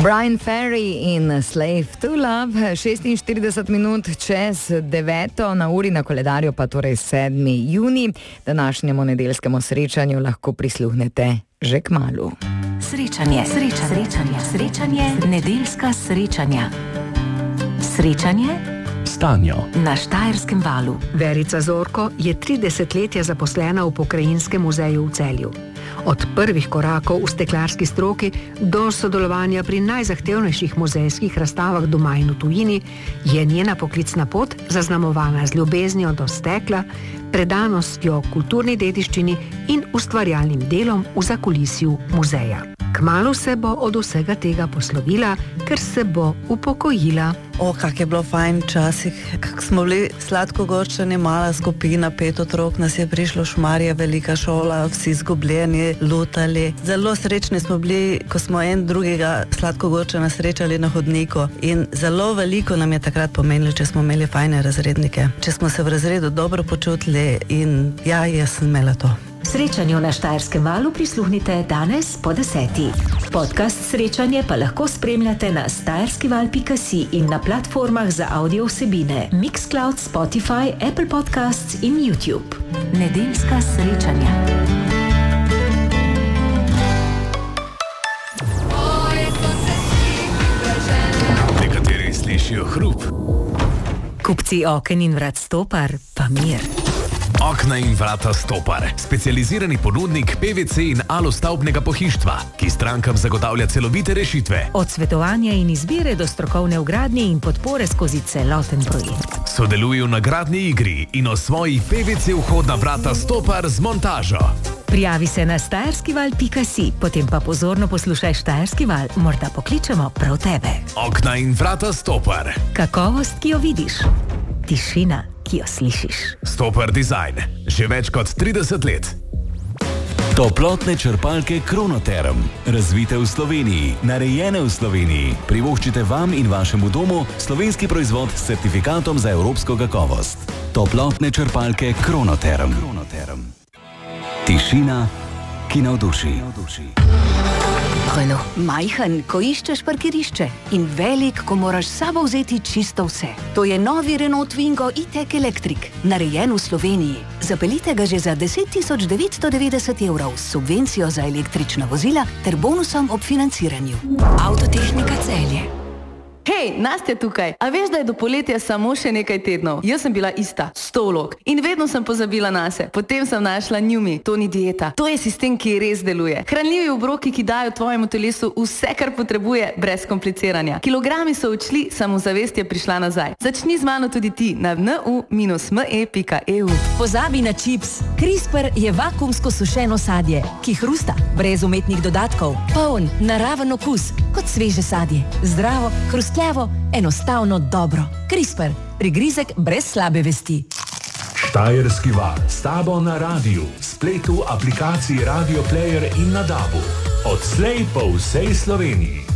Brian Ferry in Slave to Love, 46 minut čez 9. na uri, na koledarju pa torej 7. juni. Današnjemu nedeljskemu srečanju lahko prisluhnete že kmalu. Srečanje, nedeljska srečanja. Srečanje s Tanjo na Štajerskem valu. Verica Zorko je 3 desetletja zaposlena v Pokrajinskem muzeju v Celju. Od prvih korakov v steklarski stroki do sodelovanja pri najzahtevnejših muzejskih razstavah doma in v tujini je njena poklicna pot zaznamovana z ljubeznijo do stekla, predanostjo kulturni dediščini in ustvarjalnim delom v zakulisju muzeja. Kmalu se bo od vsega tega poslovila, ker se bo upokojila. Kak je bilo fajn časih, kak smo bili sladkogorčani, mala skupina, 5 otrok, nas je prišlo Šmarje, velika šola, vsi zgubljeni, lutali. Zelo srečni smo bili, ko smo en drugega sladkogorčana srečali na hodniku in zelo veliko nam je takrat pomenilo, če smo imeli fajne razrednike, če smo se v razredu dobro počutili in jaz sem imela to. Srečanju na Štajerskem valu prisluhnite danes po 10. Podcast Srečanje pa lahko spremljate na stajerskival.si in na platformah za audio vsebine Mixcloud, Spotify, Apple Podcasts in YouTube. Nedeljska srečanja. Nekateri slišijo hrup. Kupci oken in vrat Stopar pa mir. Okna in vrata Stopar, specializirani ponudnik PVC in alostavbnega pohištva, ki strankam zagotavlja celovite rešitve. Od svetovanja in izbire do strokovne vgradnje in podpore skozi celoten projekt. Sodelujo na gradni igri in osvoji PVC vhodna vrata Stopar z montažo. Prijavi se na stajerskival.si, potem pa pozorno poslušaj Štajerski val, morda pokličemo prav tebe. Okna in vrata Stopar. Kakovost, ki jo vidiš. Tišina, ki jo slišiš. Stopar Design. Že več kot 30 let. Toplotne črpalke Kronoterm. Razvite v Sloveniji, narejene v Sloveniji. Privoščite vam in vašemu domu slovenski proizvod s certifikatom za evropsko kakovost. Toplotne črpalke Kronoterm. Tišina, ki navduši. Majhen, ko iščeš parkirišče, in velik, ko moraš s sabo vzeti čisto vse. To je novi Renault Twingo E-Tech Electric, narejen v Sloveniji. Zapeljite ga že za 10.990 evrov s subvencijo za električna vozila ter bonusom ob financiranju. Avtotehnika Celje. Hej, Nastja tukaj. A veš, da je do poletja samo še nekaj tednov? Jaz sem bila ista, 100 vlog. In vedno sem pozabila nase. Potem sem našla Njumi. To ni dieta. To je sistem, ki res deluje. Hranljivi obroki, ki dajo tvojemu telesu vse, kar potrebuje, brez kompliciranja. Kilogrami so odšli, samozavest je prišla nazaj. Začni z mano tudi ti na nu-me.eu. Pozabi na čips. CRISPR je vakuumsko sušeno sadje, ki hrusta, brez umetnih dodatkov. Poln, naraven okus, kot sveže sadje. Zdravo, hrustljivo, enostavno dobro. CRISPR, prigrizek brez slabe vesti. Štajerski val, s tabo na radiju, spletu, aplikaciji Radio Player in na DAB-u. Odslej po vsej Sloveniji.